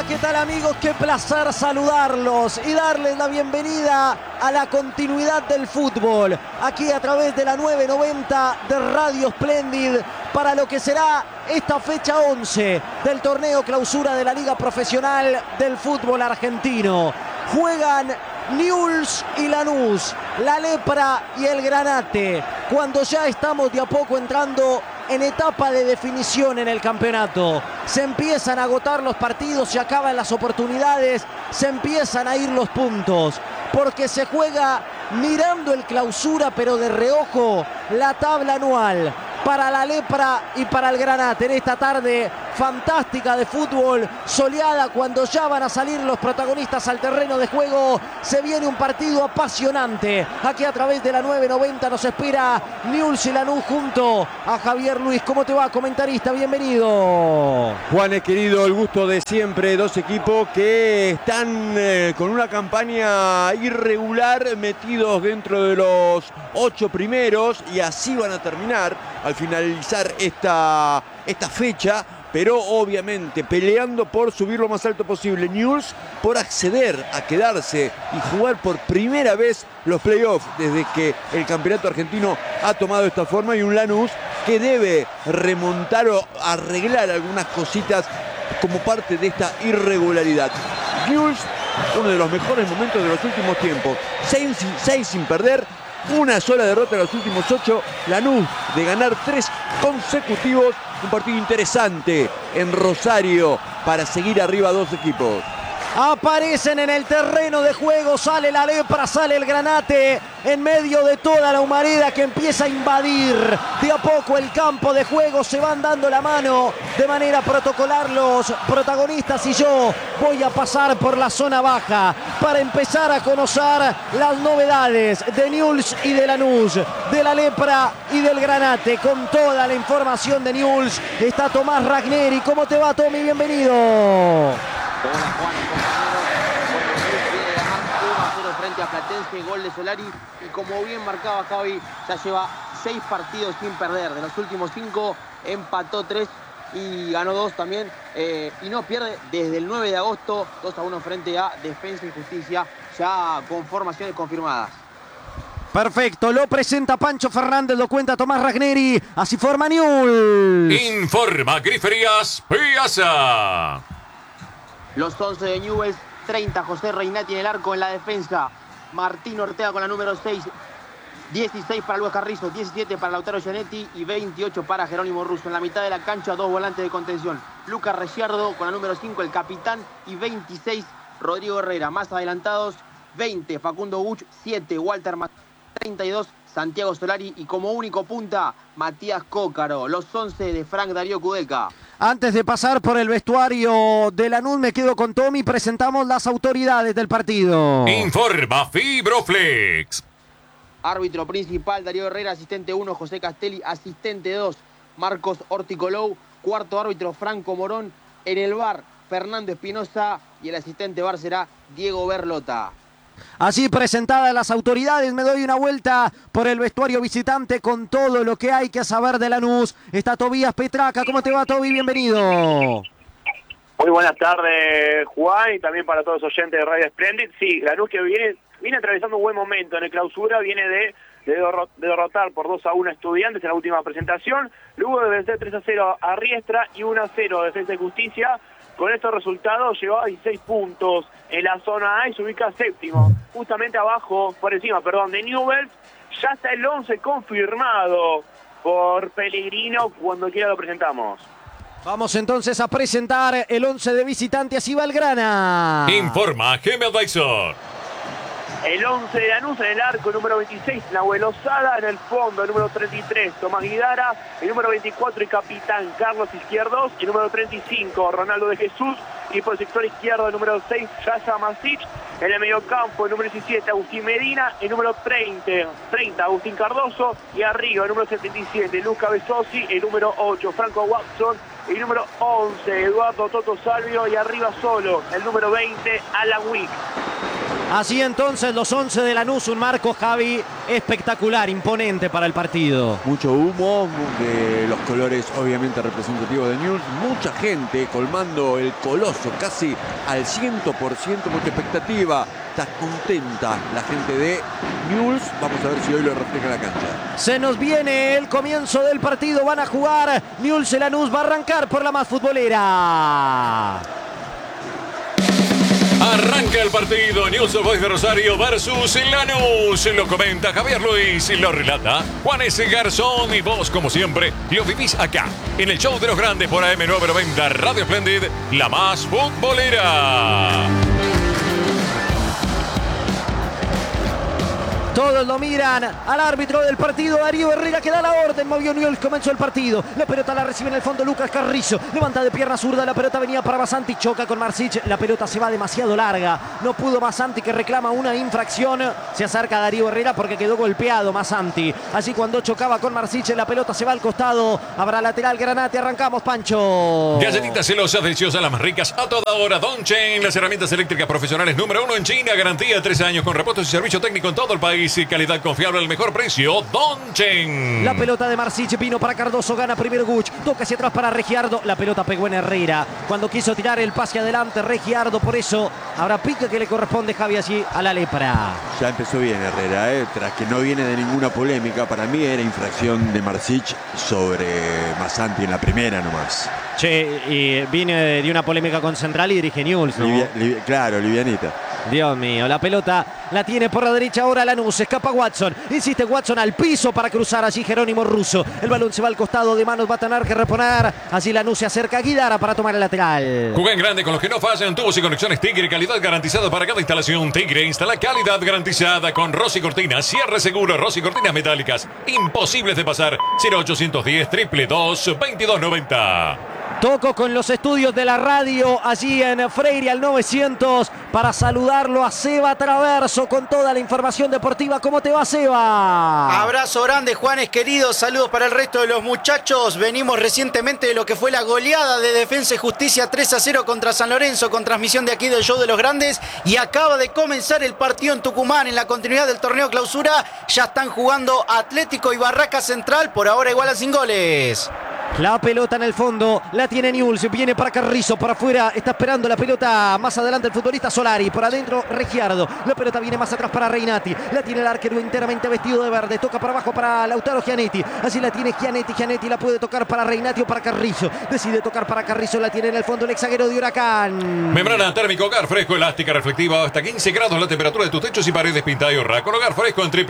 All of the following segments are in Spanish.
¿qué tal amigos? Qué placer saludarlos y darles la bienvenida a la continuidad del fútbol, aquí a través de la 990 de Radio Splendid, para lo que será esta fecha 11 del torneo clausura de la Liga Profesional del Fútbol Argentino. Juegan Newell's y Lanús, la Lepra y el Granate, cuando ya estamos de a poco entrando en etapa de definición en el campeonato. Se empiezan a agotar los partidos, se acaban las oportunidades, se empiezan a ir los puntos, porque se juega mirando el clausura, pero de reojo la tabla anual para la Lepra y para el Granate en esta tarde fantástica de fútbol, soleada, cuando ya van a salir los protagonistas al terreno de juego. Se viene un partido apasionante. Aquí a través de la 990 nos espera Newell's y Lanús junto a Javier Luis. ¿Cómo te va, comentarista? Bienvenido. Juanes, querido, el gusto de siempre. Dos equipos que están con una campaña irregular, metidos dentro de los 8 primeros, y así van a terminar al finalizar esta fecha, pero obviamente peleando por subir lo más alto posible. Newell's por acceder a quedarse y jugar por primera vez los playoffs desde que el campeonato argentino ha tomado esta forma, y un Lanús que debe remontar o arreglar algunas cositas como parte de esta irregularidad. Newell's, uno de los mejores momentos de los últimos tiempos, 6 sin perder, una sola derrota en los últimos 8. Lanús de ganar 3 consecutivos. Un partido interesante en Rosario para seguir arriba 2 equipos. Aparecen en el terreno de juego, sale la Lepra, sale el Granate, en medio de toda la humareda que empieza a invadir de a poco el campo de juego. Se van dando la mano de manera protocolar los protagonistas, y yo voy a pasar por la zona baja para empezar a conocer las novedades de Newell's y de Lanús, de la Lepra y del Granate. Con toda la información de Newell's está Tomás Ragneri. ¿Cómo te va, Tommy? Bienvenido. Hola Juan, compañeros. Viene de ganar 1-0 frente a Platense, gol de Solari, y como bien marcaba Javi, ya lleva 6 partidos sin perder. De los últimos 5 empató 3 y ganó 2 también, y no pierde desde el 9 de agosto, 2-1 frente a Defensa y Justicia, ya con formaciones confirmadas. Perfecto, lo presenta Pancho Fernández, lo cuenta Tomás Ragneri. Así forma Newell's. Informa Griferías Piazza. Los 11 de Newell's: 30 José Reinati en el arco. En la defensa, Martín Ortega con la número 6, 16 para Luis Carrizo, 17 para Lautaro Gianetti y 28 para Jerónimo Russo. En la mitad de la cancha, 2 volantes de contención: Lucas Ricciardo con la número 5, el capitán, y 26 Rodrigo Herrera. Más adelantados, 20 Facundo Buch, 7 Walter Mateo, 32 Santiago Solari, y como único punta, Matías Cócaro. Los 11 de Frank Darío Kudelka. Antes de pasar por el vestuario de Lanús, me quedo con Tommy. Presentamos las autoridades del partido. Informa Fibroflex. Árbitro principal Darío Herrera, asistente 1 José Castelli, asistente 2 Marcos Orticolou, cuarto árbitro Franco Morón, en el VAR Fernando Espinosa, y el asistente VAR será Diego Berlota. Así presentadas las autoridades, me doy una vuelta por el vestuario visitante con todo lo que hay que saber de Lanús. Está Tobías Petraca. ¿Cómo te va, Toby? Bienvenido. Muy buenas tardes, Juan, y también para todos los oyentes de Radio Splendid. Sí, Lanús, que viene atravesando un buen momento en el clausura, viene de derrotar por 2-1 a Estudiantes en la última presentación, luego de vencer 3-0 a Riestra y 1-0 a Defensa y Justicia. Con estos resultados llevaba 16 puntos en la zona A y se ubica séptimo, justamente por encima de Newell's. Ya está el 11 confirmado por Pellegrino. Cuando quiera lo presentamos. Vamos entonces a presentar el 11 de visitante. Así va el Grana. Informa Gemel Dyson. El 11 de Lanús en el arco, el número 26, Nahuel Osada. En el fondo, el número 33, Tomás Guidara. El número 24 y capitán, Carlos Izquierdos. El número 35, Ronaldo de Jesús. Y por el sector izquierdo, el número 6, Yaya Masic. En el mediocampo, el número 17, Agustín Medina. El número 30, Agustín Cardoso. Y arriba, el número 77, Luca Besosi. El número 8, Franco Watson. El número 11, Eduardo Toto Salvio. Y arriba solo, el número 20, Alan Wick. Así entonces los 11 de Lanús, un marco, Javi, espectacular, imponente para el partido. Mucho humo, de los colores obviamente representativos de Newell's. Mucha gente colmando el Coloso casi al 100%, mucha expectativa. Está contenta la gente de Newell's. Vamos a ver si hoy lo refleja en la cancha. Se nos viene el comienzo del partido. Van a jugar Newell's y Lanús. Va a arrancar por la más futbolera. Arranca el partido, Newell's Old Boys de Rosario versus Lanús. Lo comenta Javier Luis, lo relata Juan S. Garzón y vos, como siempre, lo vivís acá, en el show de los grandes por AM990 Radio Splendid, la más futbolera. Todos lo miran al árbitro del partido, Darío Herrera, que da la orden. Movió Newell's, comenzó el partido. La pelota la recibe en el fondo Lucas Carrizo. Levanta de pierna zurda, la pelota venía para Masanti. Choca con Marsic, la pelota se va demasiado larga. No pudo Masanti, que reclama una infracción. Se acerca Darío Herrera porque quedó golpeado Masanti. Así cuando chocaba con Marsic, la pelota se va al costado. Habrá lateral Granate, arrancamos, Pancho. Galletitas celosas, deliciosas, las más ricas a toda hora. Donchen, las herramientas eléctricas profesionales número 1 en China. Garantía de 3 años con repuestos y servicio técnico en todo el país. Y calidad confiable al mejor precio. Donchen. La pelota de Marsic vino para Cardoso, gana primero Guch, toca hacia atrás para Regiardo, la pelota pegó en Herrera cuando quiso tirar el pase adelante Regiardo, por eso habrá pique que le corresponde, Javi, allí a la lepra. Ya empezó bien Herrera, tras que no viene de ninguna polémica. Para mí era infracción de Marsic sobre Masanti en la primera nomás. Che, y viene de una polémica con Central y dirige Newell's, ¿no? Claro, livianita. Dios mío, la pelota la tiene por la derecha ahora Lanús, escapa Watson, insiste Watson al piso para cruzar allí Jerónimo Russo, el balón se va al costado de manos, va a tener que reponer, así Lanús se acerca a Guidara para tomar el lateral. Juega en grande con los que no fallan, tubos y conexiones Tigre, calidad garantizada para cada instalación. Tigre instala calidad garantizada con Rossi Cortinas, cierre seguro, Rossi Cortinas metálicas, imposibles de pasar, 0810 222 2290. Toco con los estudios de la radio allí en Freire al 900 para saludarlo a Seba Traverso con toda la información deportiva. ¿Cómo te va, Seba? Abrazo grande, Juanes queridos. Saludos para el resto de los muchachos. Venimos recientemente de lo que fue la goleada de Defensa y Justicia 3-0 contra San Lorenzo, con transmisión de aquí del Show de los Grandes. Y acaba de comenzar el partido en Tucumán en la continuidad del torneo Clausura. Ya están jugando Atlético y Barraca Central. Por ahora igual a sin goles. La pelota en el fondo, la tiene Newell's, viene para Carrizo, por afuera, está esperando la pelota más adelante el futbolista Solari, por adentro Regiardo, la pelota viene más atrás para Reinati, la tiene el arquero enteramente vestido de verde, toca para abajo para Lautaro Gianetti, así la tiene Gianetti la puede tocar para Reinati o para Carrizo, decide tocar para Carrizo, la tiene en el fondo el ex zaguero de Huracán. Membrana térmica Hogar Fresco, elástica, reflectiva, hasta 15 grados la temperatura de tus techos y paredes, pinta y ahorra con Hogar Fresco en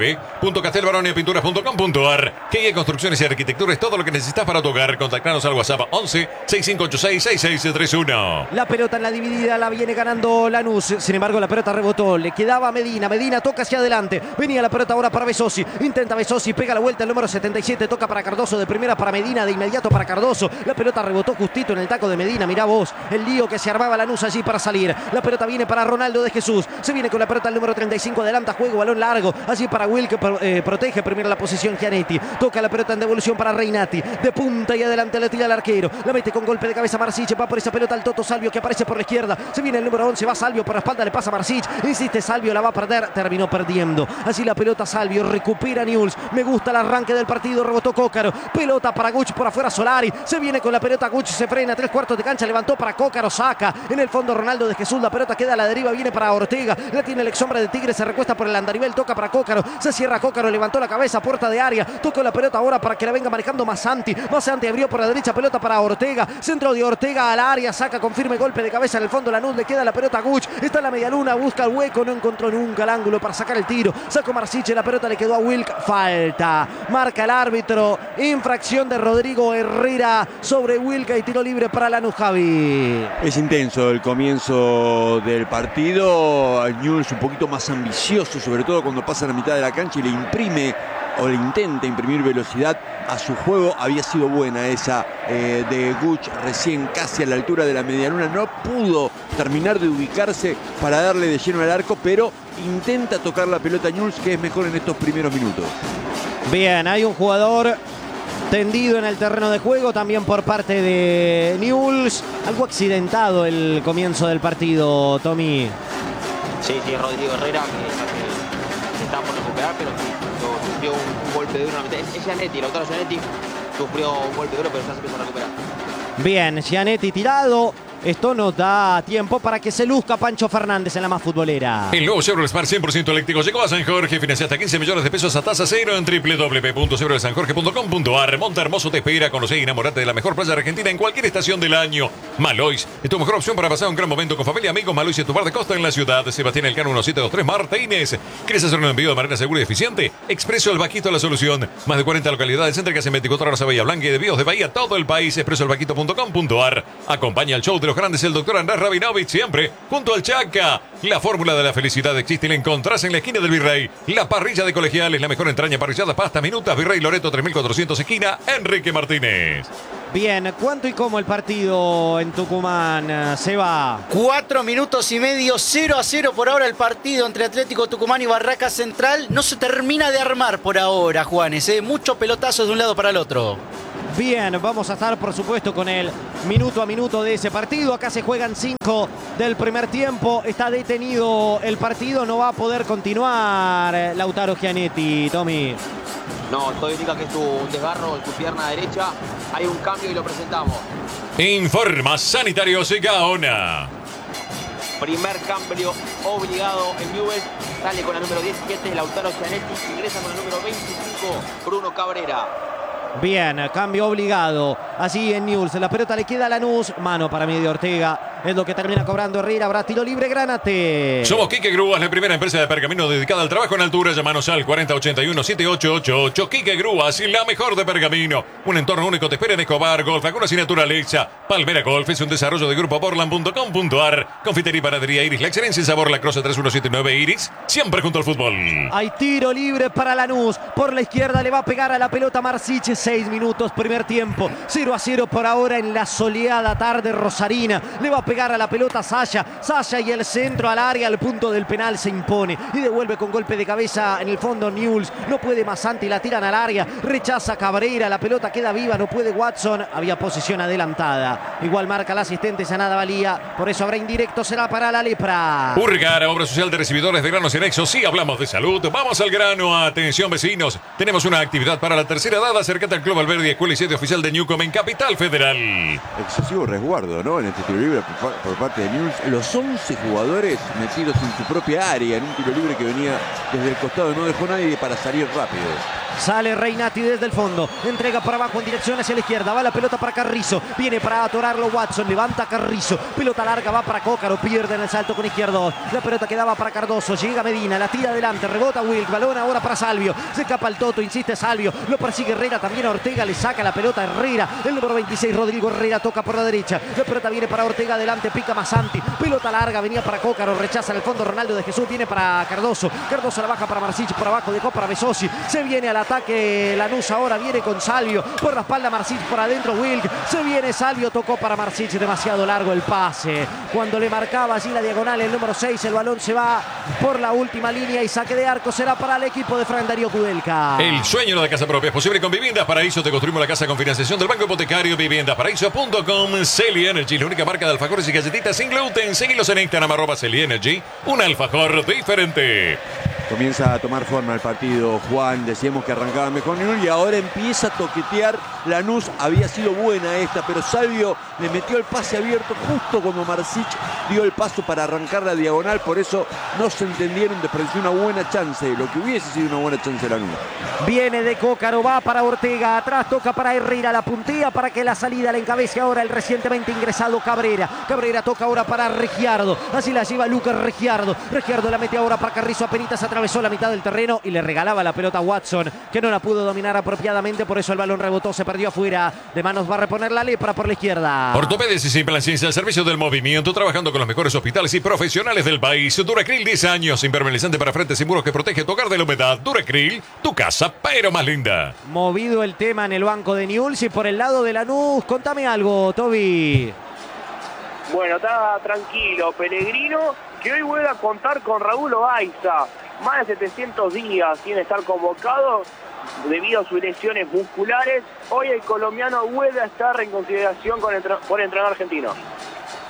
www.castelbaronepinturas.com.ar. Que construcciones y arquitectura es todo lo que necesitas para tu hogar. Contactanos al WhatsApp 11 6586 6631. La pelota en la dividida la viene ganando Lanús. Sin embargo, la pelota rebotó. Le quedaba a Medina. Medina toca hacia adelante. Venía la pelota ahora para Besosi. Intenta Besosi. Pega la vuelta el número 77. Toca para Cardoso. De primera para Medina. De inmediato para Cardoso. La pelota rebotó justito en el taco de Medina. Mirá vos el lío que se armaba Lanús allí para salir. La pelota viene para Ronaldo de Jesús. Se viene con la pelota el número 35. Adelanta juego. Balón largo. Allí para Will, que protege primero la posición Gianetti. Toca la pelota en devolución para Reinati. De punta y adelante le tira el arquero. La mete con golpe de cabeza Marsic. Va por esa pelota al Toto Salvio, que aparece por la izquierda. Se viene el número 11. Va Salvio por la espalda. Le pasa a Marsic. Insiste Salvio. La va a perder. Terminó perdiendo. Así la pelota Salvio. Recupera Newell's. Me gusta el arranque del partido. Rebotó Cócaro. Pelota para Guch. Por afuera Solari. Se viene con la pelota Guch. Se frena. 3/4 de cancha. Levantó para Cócaro. Saca. En el fondo Ronaldo de Jesús. La pelota queda a la deriva. Viene para Ortega. La tiene el ex hombre de Tigre. Se recuesta por el andarivel. Toca para Cócaro. Se cierra Cócaro. Levantó la cabeza. Puerta de área. Toca la pelota ahora para que la venga manejando Masanti. Masanti abrió por la derecha. Pelota para Ortega. Centro de Ortega al área. Saca con firme golpe de cabeza en el fondo. Lanús le queda la pelota a Guch. Está en la media luna. Busca el hueco. No encontró nunca el ángulo para sacar el tiro. Sacó Marsic. La pelota le quedó a Wilk. Falta. Marca el árbitro. Infracción de Rodrigo Herrera sobre Wilk y tiro libre para Lanús, Javi. Es intenso el comienzo del partido. Newell's un poquito más ambicioso, sobre todo cuando pasa a la mitad de la cancha y le imprime o le intenta imprimir velocidad a su juego. Había sido buena esa de Guch recién casi a la altura de la medialuna. No pudo terminar de ubicarse para darle de lleno al arco, pero intenta tocar la pelota a Newell's, que es mejor en estos primeros minutos. Bien, hay un jugador tendido en el terreno de juego también por parte de Newell's. Algo accidentado el comienzo del partido, Tommy. Sí, Rodrigo Herrera, que está por recuperar, pero sí, sufrió un golpe duro. Es Gianetti, Lautaro Gianetti sufrió un golpe duro, pero ya se empezó a recuperar. Bien, Gianetti tirado. Esto nos da tiempo para que se luzca Pancho Fernández en la más futbolera. El nuevo Chevrolet Spark 100% eléctrico llegó a San Jorge. Financia hasta 15 millones de pesos a tasa cero en www.chevroletsanjorge.com.ar. Monta Hermoso te espera. Conoce y enamorate de la mejor playa argentina en cualquier estación del año. Malois es tu mejor opción para pasar un gran momento con familia, amigos. Malois es tu bar de costa en la ciudad. Sebastián Elcano 1723 Martínez. ¿Quieres hacer un envío de manera segura y eficiente? Expreso El Vaquito la solución. Más de 40 localidades céntricas en 24 horas a Bahía Blanca y de envíos de Bahía todo el país. expresoelvaquito.com.ar. Acompaña al show de los grandes el doctor Andrés Rabinovich, siempre junto al Chaca. La fórmula de la felicidad existe y la encontrás en la esquina del Virrey. La parrilla de Colegiales, la mejor entraña parrillada, pasta, minutas, Virrey Loreto 3400, esquina Enrique Martínez. Bien, ¿cuánto y cómo el partido en Tucumán, Seba? 4 minutos y medio, 0-0 por ahora el partido entre Atlético Tucumán y Barraca Central. No se termina de armar por ahora, Juanes, muchos pelotazos de un lado para el otro. Bien, vamos a estar por supuesto con el minuto a minuto de ese partido. Acá se juegan 5 del primer tiempo. Está detenido el partido, no va a poder continuar Lautaro Gianetti, Tommy. No, todo indica que es un desgarro en su pierna derecha. Hay un cambio y lo presentamos. Informa Sanitarios Gaona. Primer cambio obligado en Newell's. Sale con la número 17 Lautaro Gianetti. Ingresa con el número 25 Bruno Cabrera. Bien, cambio obligado. Allí en Newell's, la pelota le queda a Lanús. Mano para medio Ortega. Es lo que termina cobrando Herrera. Habrá tiro libre, Granate. Somos Quique Grúas, la primera empresa de pergamino dedicada al trabajo en altura. Llámanos al 4081-7888. Quique Grúas, la mejor de pergamino. Un entorno único te espera en Escobar Golf. Alguna sin naturaleza. Palmera Golf es un desarrollo de Grupo Borland.com.ar. Confitería y panadería Iris. La excelencia en sabor. La Croce 3179 Iris. Siempre junto al fútbol. Hay tiro libre para Lanús. Por la izquierda le va a pegar a la pelota Marsic. 6 minutos, primer tiempo. 0-0 por ahora en la soleada tarde rosarina. Le va a pegar a la pelota Saya y el centro al área, al punto del penal se impone y devuelve con golpe de cabeza en el fondo Newell's. No puede Masanti, la tiran al área, rechaza Cabrera, la pelota queda viva, no puede Watson, había posición adelantada. Igual marca el asistente, Sanada valía, por eso habrá indirecto, será para la Lepra. Urgar, obra social de recibidores de granos y anexos. Sí, hablamos de salud, vamos al grano. Atención vecinos, tenemos una actividad para la tercera edad. Acércate al Club Alberdi, escuela y sede oficial de Newcom en Capital Federal. Excesivo resguardo, ¿no? En este tiro libre por parte de Newell's. Los 11 jugadores metidos en su propia área en un tiro libre que venía desde el costado. No dejó nadie para salir rápido. Sale Reinati desde el fondo, entrega para abajo en dirección hacia la izquierda, va la pelota para Carrizo, viene para atorarlo Watson, levanta Carrizo, pelota larga, va para Cócaro, pierde en el salto con izquierdo, la pelota quedaba para Cardoso, llega Medina, la tira adelante, rebota Wilk, balón ahora para Salvio, se escapa el Toto, insiste Salvio, lo persigue Herrera, también a Ortega, le saca la pelota Herrera, el número 26 Rodrigo Herrera toca por la derecha, la pelota viene para Ortega adelante, pica Masanti, pelota larga, venía para Cócaro, rechaza en el fondo Ronaldo de Jesús, viene para Cardoso la baja para Marsic, por abajo dejó para Besosi, se viene al ataque Lanús, ahora viene con Salvio, por la espalda Marsic, por adentro Wilk, se viene Salvio, tocó para Marsic, demasiado largo el pase, cuando le marcaba allí la diagonal el número 6, el balón se va por la última línea y saque de arco será para el equipo de Fran Darío Kudelka. El sueño de la casa propia es posible con Viviendas Paraíso. Te construimos la casa con financiación del Banco Hipotecario. Viviendasparaíso.com. Celi Energy, la única marca de alfajores y galletitas sin gluten. Seguilos en Instagram @Celi Energy. Un alfajor diferente. Comienza a tomar forma el partido, Juan. Decíamos que arrancaba mejor Newell's y ahora empieza a toquetear Lanús. Había sido buena esta, pero Salvio le metió el pase abierto justo cuando Marsic dio el paso para arrancar la diagonal. Por eso no se entendieron, desperdició una buena chance, lo que hubiese sido una buena chance Lanús. Viene de Cócaro, va para Ortega, atrás toca para Herrera, la puntía para que la salida la encabece ahora el recientemente ingresado Cabrera. Cabrera toca ahora para Regiardo, así la lleva Lucas Regiardo. Regiardo la mete ahora para Carrizo, apenitas atravesó la mitad del terreno y le regalaba la pelota a Watson, que no la pudo dominar apropiadamente, por eso el balón rebotó, se perdió afuera. De manos va a reponer la Lepra por la izquierda. Ortopedia y Implancencia al servicio del movimiento, trabajando con los mejores hospitales y profesionales del país. Duracril, 10 años, impermeabilizante para frentes y muros que protege tu hogar de la humedad. Duracril, tu casa, pero más linda. Movido el tema en el banco de Newell's y por el lado de Lanús, contame algo, Toby. Bueno, está tranquilo Pellegrino, que hoy vuelve a contar con Raúl Oaiza. Más de 700 días sin estar convocado debido a sus lesiones musculares. Hoy el colombiano vuelve a estar en consideración por el entrenador argentino.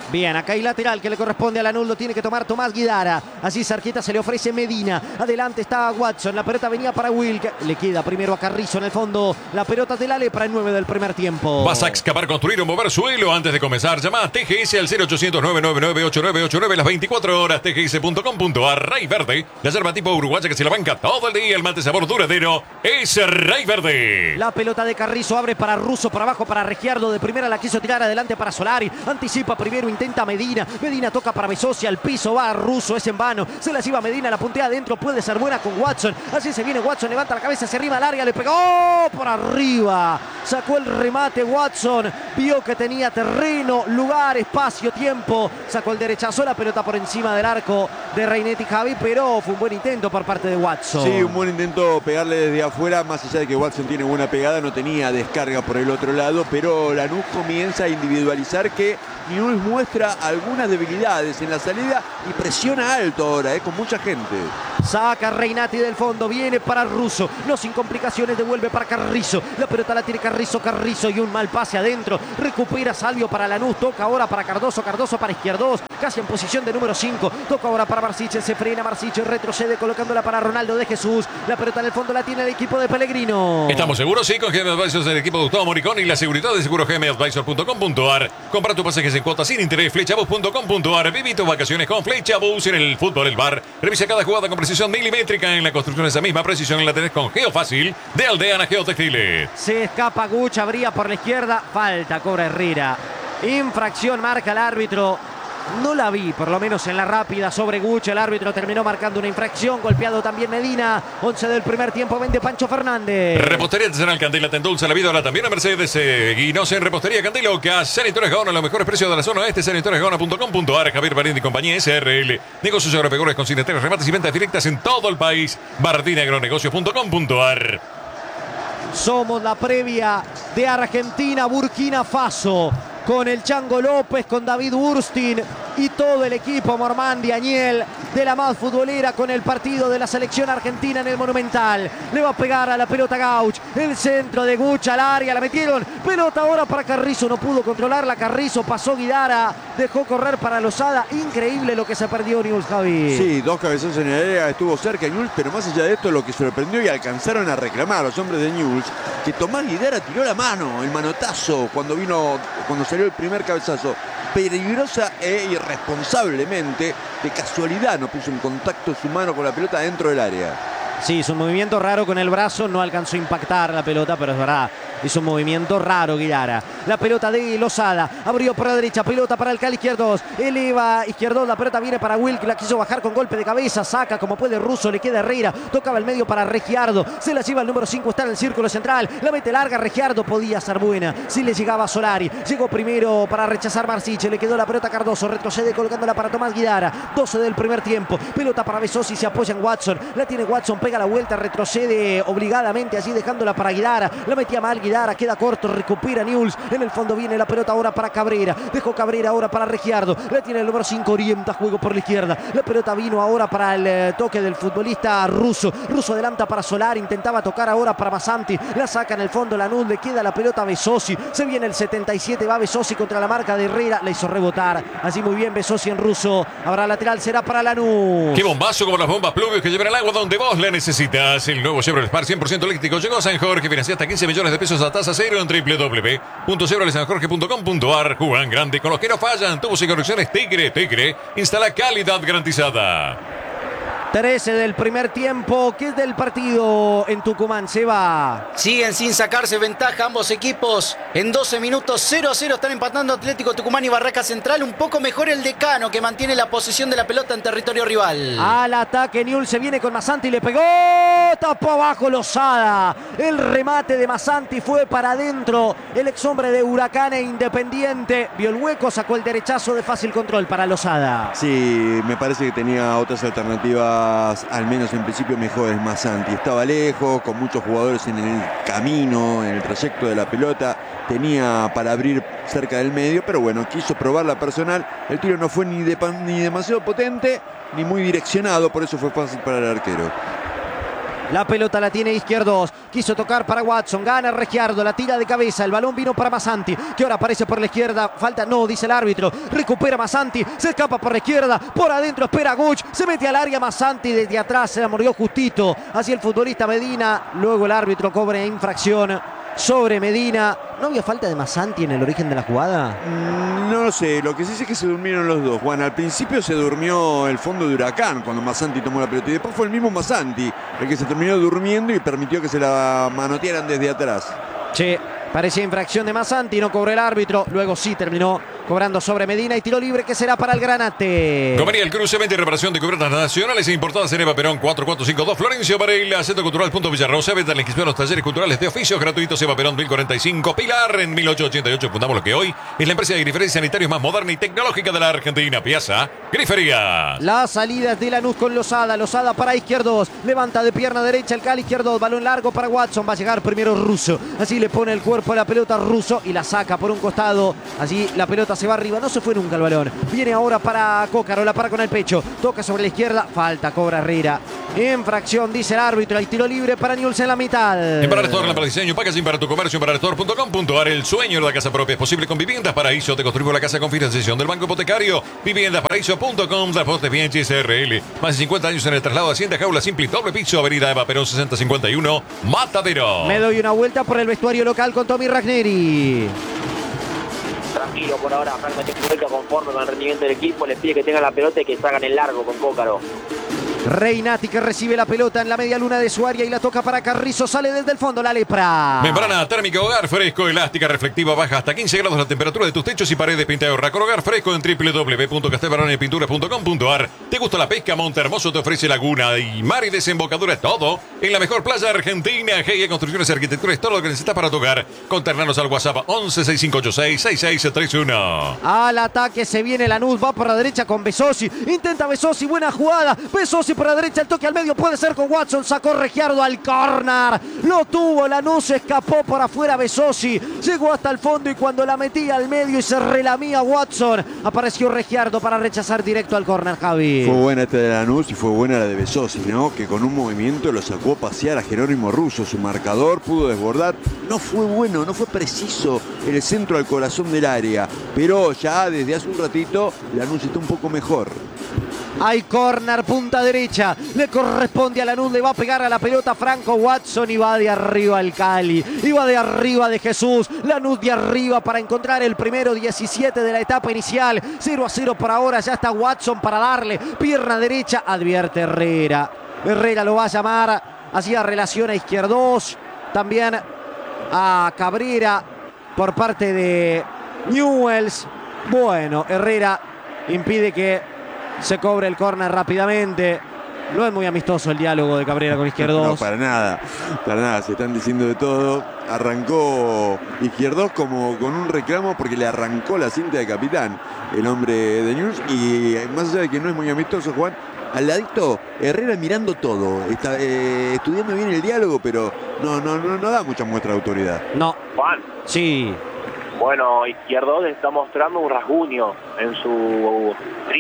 Bien, acá hay lateral que le corresponde a Lanús, lo tiene que tomar Tomás Guidara. Así cerquita se le ofrece Medina. Adelante está Watson, la pelota venía para Wilk. Le queda primero a Carrizo en el fondo. La pelota de la Lepra en 9 del primer tiempo. ¿Vas a excavar, construir o mover suelo? Antes de comenzar, llama a TGS al 0800-999-8989 las 24 horas. TGS.com.ar. Rey Verde, la yerba tipo uruguaya que se la banca todo el día. El mate sabor duradero es Rey Verde. La pelota de Carrizo abre para Russo, para abajo para Regiardo. De primera la quiso tirar adelante para Solari. Anticipa primero, intenta Medina. Medina toca para Besosi, al piso va Russo, es en vano. Se la lleva Medina, la puntea adentro, puede ser buena con Watson. Así se viene Watson, levanta la cabeza, se arriba al área, le pegó por arriba. Sacó el remate Watson, vio que tenía terreno, lugar, espacio, tiempo. Sacó el derechazo, la pelota por encima del arco de Reinetti Javi, pero fue un buen intento por parte de Watson. Sí, un buen intento pegarle desde afuera, más allá de que Watson tiene buena pegada, no tenía descarga por el otro lado, pero Lanús comienza a individualizar que Newell's muestra algunas debilidades en la salida y presiona alto ahora, con mucha gente. Saca Reinati del fondo, viene para Russo, no sin complicaciones, devuelve para Carrizo. La pelota la tiene Carrizo y un mal pase adentro. Recupera Salvio para Lanús, toca ahora para Cardoso para Izquierdos, casi en posición de número 5. Toca ahora para Marsiche, se frena Marsiche, retrocede colocándola para Ronaldo de Jesús. La pelota en el fondo la tiene el equipo de Pellegrino. ¿Estamos seguros? Sí, con GM Advisors del equipo de Gustavo Moricón y la seguridad de seguro gmadvisor.com.ar. Compra tu pasajes en cuotas sin interés, flechabus.com.ar. Viví tus vacaciones con Flechabus en el fútbol, el bar. Revisa cada jugada con precisión milimétrica. En la construcción esa misma precisión la tenés con Geofácil de Aldeana Geotextiles. Se escapa Guch, abría por la izquierda, falta, cobra Herrera. Infracción marca el árbitro. No la vi, por lo menos en la rápida sobre Guch. El árbitro terminó marcando una infracción. Golpeado también Medina. 11 del primer tiempo, vende Pancho Fernández. Repostería Artesanal Candela te endulza la vida. Ahora también a Mercedes. Guinos en Repostería Candela. Sanitores Gaona, los mejores precios de la zona oeste. Sanitoresgaona.com.ar. Javier Barindi y compañía SRL. Negocios agropecuarios con consignatarios, remates y ventas directas en todo el país. Bardinagronegocios.com.ar. Somos la previa de Argentina, Burkina Faso. Con el Chango López, con David Urstin y todo el equipo Mormandi Añel de la más futbolera con el partido de la selección argentina en el Monumental. Le va a pegar a la pelota Gauch. El centro de Guch al área, la metieron. Pelota ahora para Carrizo, no pudo controlarla. Carrizo pasó Guidara, dejó correr para Lozada. Increíble lo que se perdió Newell's, Javi. Sí, dos cabezazos en el área, estuvo cerca Newell's, pero más allá de esto, lo que sorprendió y alcanzaron a reclamar los hombres de Newell's, que Tomás Guidara tiró la mano, el manotazo, cuando salió el primer cabezazo. Peligrosa e irresponsablemente, de casualidad no puso en contacto su mano con la pelota dentro del área. Sí, hizo un movimiento raro con el brazo, no alcanzó a impactar la pelota, pero es verdad, hizo un movimiento raro Guidara. La pelota de Lozada, abrió por la derecha, pelota para el Cali Izquierdos, eleva Izquierdos, la pelota viene para Wilk, la quiso bajar con golpe de cabeza, saca como puede Russo, le queda Herrera, tocaba el medio para Regiardo, se la lleva el número 5, está en el círculo central, la mete larga, Regiardo podía ser buena, si le llegaba a Solari, llegó primero para rechazar Marsiche, le quedó la pelota a Cardoso, retrocede colocándola para Tomás Guidara, 12 del primer tiempo, pelota para Besosi, se apoya en Watson, la tiene Watson, pega la vuelta, retrocede obligadamente allí dejándola para Guidara, la metía mal Guidara, queda corto, recupera Newell's, en el fondo viene la pelota ahora para Cabrera, dejó Cabrera ahora para Regiardo, la tiene el número 5, orienta juego por la izquierda, la pelota vino ahora para el toque del futbolista Russo, adelanta para Solari, intentaba tocar ahora para Masanti, la saca en el fondo Lanús, le queda la pelota a Besosi, se viene el 77, va Besosi contra la marca de Herrera, la hizo rebotar, así muy bien Besosi en Russo, habrá lateral, será para Lanús. Qué bombazo como las bombas Pluvius que llevan el agua donde vos la necesitas. El nuevo Chevrolet Spark 100% eléctrico llegó a San Jorge, financia hasta 15 millones de pesos a tasa cero en www.chevroletsanjorge.com.ar. Juegan grande con los que no fallan. Tubos y conexiones Tigre. Instala calidad garantizada. 13 del primer tiempo. ¿Qué es del partido en Tucumán? Se va. Siguen sin sacarse ventaja ambos equipos. En 12 minutos 0-0 están empatando Atlético Tucumán y Barraca Central. Un poco mejor el Decano, que mantiene la posesión de la pelota en territorio rival. Al ataque Newell's, se viene con Masanti, le pegó. Tapó abajo Lozada. El remate de Masanti fue para adentro. El ex hombre de Huracán e Independiente vio el hueco, sacó el derechazo de fácil control para Lozada. Sí, me parece que tenía otras alternativas, al menos en principio mejores. Masanti estaba lejos, con muchos jugadores en el camino, en el trayecto de la pelota, tenía para abrir cerca del medio, pero bueno, quiso probar la personal. El tiro no fue ni demasiado potente ni muy direccionado, por eso fue fácil para el arquero. La pelota la tiene Izquierdos. Quiso tocar para Watson. Gana Ricciardo. La tira de cabeza. El balón vino para Massanti, que ahora aparece por la izquierda. Falta, no, dice el árbitro. Recupera Massanti. Se escapa por la izquierda. Por adentro espera Guch. Se mete al área Massanti. Desde atrás se la mordió justito hacia el futbolista Medina. Luego el árbitro cobra infracción sobre Medina. ¿No había falta de Massanti en el origen de la jugada? No lo sé, lo que sí sé es que se durmieron los dos, Juan. Al principio se durmió el fondo de Huracán cuando Massanti tomó la pelota y después fue el mismo Massanti el que se terminó durmiendo y permitió que se la manotearan desde atrás. Sí, parecía infracción de Massanti, no cobró el árbitro. Luego sí terminó cobrando sobre Medina y tiro libre que será para el Granate. Comería el cruce, venta y reparación de cubiertas nacionales e importadas en Eva Perón 4452 Florencio Varela, Centro Cultural Villarrosa, venta en la inscripción a los talleres culturales de oficios gratuitos Eva Perón 1045 Pilar en 1888. Fundamos lo que hoy es la empresa de griferías sanitarios más moderna y tecnológica de la Argentina. Piazza Griferías. Las salidas de Lanús con Lozada. Lozada para Izquierdos. Levanta de pierna derecha el Cali Izquierdos. Balón largo para Watson. Va a llegar primero Russo. Así le pone el cuerpo a la pelota Russo y la saca por un costado. Así la pelota se va arriba. No se fue nunca el balón. Viene ahora para Cócaro. La para con el pecho. Toca sobre la izquierda. Falta. Cobra Herrera. Infracción, dice el árbitro. Hay tiro libre para Newell's en la mitad. En Pararestore, para diseño, packaging para tu comercio, en pararestore.com.ar. El sueño de la casa propia es posible con Viviendas Paraíso. Te construimos la casa con financiación del Banco Hipotecario. Viviendasparaíso.com. Transportes Bianchi SRL. Más de 50 años en el traslado de Hacienda Jaula Simple, doble piso, Avenida Eva Perón 6051, Matadero. Me doy una vuelta por el vestuario local con Tommy Ragneri. Tranquilo por ahora, realmente conforme con el rendimiento del equipo. Les pide que tengan la pelota y que salgan el largo con Cócaro. Reinati que recibe la pelota en la media luna de su área y la toca para Carrizo. Sale desde el fondo la lepra. Membrana térmica hogar fresco, elástica, reflectiva, baja hasta 15 grados la temperatura de tus techos y paredes. Pinta de Racor Hogar fresco en www.castelbaronespinturas.com.ar. ¿Te gusta la pesca? Monte Hermoso te ofrece laguna y mar y desembocadura, todo en la mejor playa argentina. GIA Construcciones y Arquitectura es todo lo que necesitas para tu hogar. Contactanos al WhatsApp 1165866631. Al ataque se viene Lanús, va por la derecha con Besosi. Intenta Besosi, buena jugada. Besosi por la derecha, el toque al medio puede ser con Watson. Sacó Ricciardo al córner. Lo tuvo Lanús, escapó por afuera Besosi. Llegó hasta el fondo y cuando la metía al medio y se relamía Watson, apareció Ricciardo para rechazar directo al córner, Javi. Fue buena esta de Lanús y fue buena la de Besosi, ¿no? Que con un movimiento lo sacó a pasear a Jerónimo Russo. Su marcador pudo desbordar. No fue bueno, no fue preciso el centro al corazón del área. Pero ya desde hace un ratito Lanús está un poco mejor. Hay córner, punta derecha. Le corresponde a Lanús, le va a pegar a la pelota Franco Watson y va de arriba el Cali. Y va de arriba de Jesús. Lanús de arriba para encontrar el primero 17 de la etapa inicial. 0-0 por ahora, ya está Watson para darle. Pierna derecha, advierte Herrera. Herrera lo va a llamar. Hacía relación a Izquierdos. También a Cabrera por parte de Newell's. Bueno, Herrera impide que se cobre el córner rápidamente. No es muy amistoso el diálogo de Cabrera con Izquierdos. No, para nada, se están diciendo de todo. Arrancó Izquierdos como con un reclamo porque le arrancó la cinta de capitán el hombre de Newell's. Y más allá de que no es muy amistoso, Juan, al ladito Herrera mirando todo, está estudiando bien el diálogo, pero no da mucha muestra de autoridad. No. Juan. Sí. Bueno, Izquierdo está mostrando un rasguño en su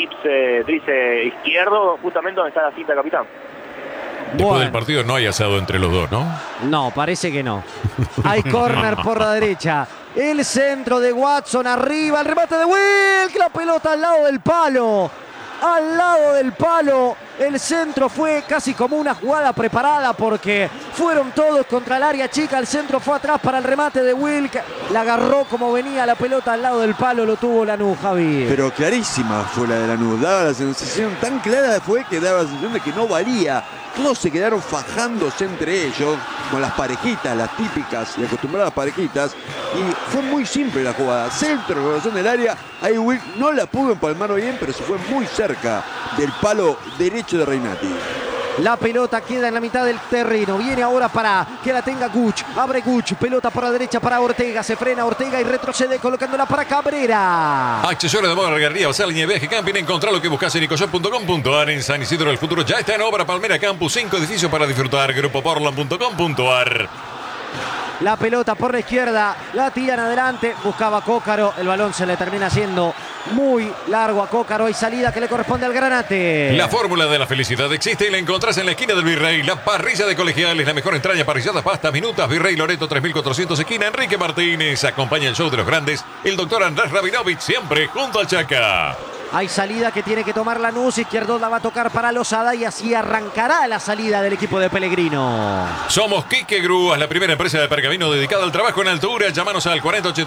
tríceps izquierdo, justamente donde está la cinta de capitán. Después del partido no hay asado entre los dos, ¿no? No, parece que no. Hay córner por la derecha. El centro de Watson arriba, el remate de Wilk, la pelota al lado del palo. Al lado del palo, el centro fue casi como una jugada preparada porque fueron todos contra el área chica, el centro fue atrás para el remate de Wilk, la agarró como venía la pelota al lado del palo, lo tuvo Lanús, Javi. Pero clarísima fue la de Lanús, daba la sensación, tan clara fue que daba la sensación de que no valía. Todos se quedaron fajándose entre ellos con las parejitas, las típicas y acostumbradas parejitas. Y fue muy simple la jugada. Centro, corazón del área. Ahí Wilk no la pudo empalmar bien, pero se fue muy cerca del palo derecho de Reinati. La pelota queda en la mitad del terreno. Viene ahora para que la tenga Guch. Abre Guch. Pelota por la derecha para Ortega. Se frena Ortega y retrocede colocándola para Cabrera. Accesorios de moda, regalía, basal, línea de viaje, camping. Encontrá lo que buscas en ecoshop.com.ar. En San Isidro del Futuro ya está en obra Palmera Campus. 5 edificios para disfrutar. Grupoportland.com.ar. La pelota por la izquierda, la tiran adelante, buscaba Cócaro, el balón se le termina haciendo muy largo a Cócaro y salida que le corresponde al Granate. La fórmula de la felicidad existe y la encontrás en la esquina del Virrey. La parrilla de Colegiales, la mejor entraña parrillada, pasta, minutas, Virrey Loreto 3400, esquina Enrique Martínez. Acompaña el show de los grandes, el doctor Andrés Rabinovich, siempre junto al Chaca. Hay salida que tiene que tomar Lanús, Izquierdos la va a tocar para Losada y así arrancará la salida del equipo de Pellegrino. Somos Quique Grúas, la primera empresa de pergamino dedicada al trabajo en altura. Llámanos al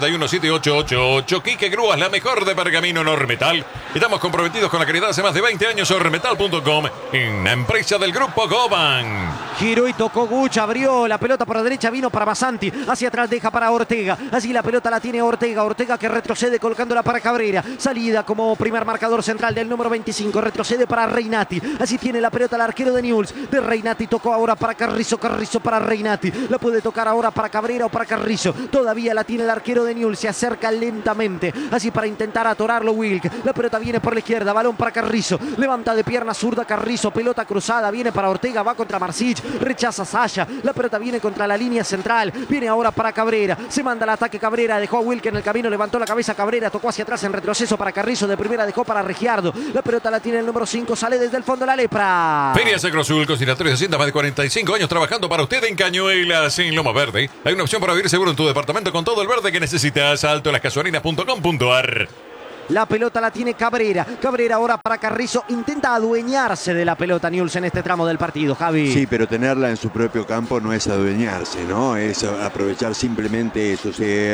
4081-7888. Quique Grúas, la mejor de pergamino en Ormetal. Estamos comprometidos con la calidad hace más de 20 años. Ormetal.com, una empresa del grupo Goban. Giró y tocó Guch, abrió la pelota por la derecha, vino para Masanti, hacia atrás deja para Ortega, así la pelota la tiene Ortega, Ortega que retrocede colocándola para Cabrera, salida como primer marcador central del número 25, retrocede para Reinati, así tiene la pelota el arquero de Newell's, de Reinati tocó ahora para Carrizo, Carrizo para Reinati, la puede tocar ahora para Cabrera o para Carrizo, todavía la tiene el arquero de Newell's, se acerca lentamente, así para intentar atorarlo Wilk, la pelota viene por la izquierda, balón para Carrizo, levanta de pierna zurda Carrizo, pelota cruzada, viene para Ortega, va contra Marsic, rechaza Saya, la pelota viene contra la línea central, viene ahora para Cabrera, se manda el ataque Cabrera, dejó a Wilke en el camino, levantó la cabeza Cabrera, tocó hacia atrás en retroceso para Carrizo, de primera dejó para Regiardo, la pelota la tiene el número 5, sale desde el fondo la Lepra. Feria Sacrosul, conciliatorio de Hacienda, más de 45 años trabajando para usted en Cañuelas, en Loma Verde. Hay una opción para vivir seguro en tu departamento con todo el verde que necesitas. altolascasuarinas.com.ar. La pelota la tiene Cabrera. Cabrera ahora para Carrizo. Intenta adueñarse de la pelota Newell's en este tramo del partido, Javi. Sí, pero tenerla en su propio campo no es adueñarse, ¿no? Es aprovechar simplemente eso.